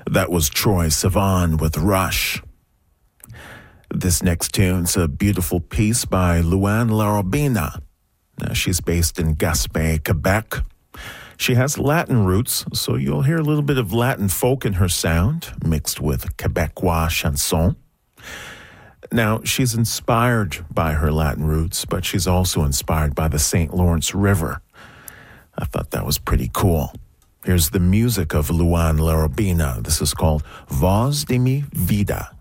That was Troye Sivan with Rush. This next tune's a beautiful piece by Louann Larobina. Now, she's based in Gaspé, Quebec. She has Latin roots, so you'll hear a little bit of Latin folk in her sound, mixed with Quebecois chanson. Now, she's inspired by her Latin roots, but she's also inspired by the St. Lawrence River. I thought that was pretty cool. Here's the music of Louann Larobina. This is called Voz de mi Vida.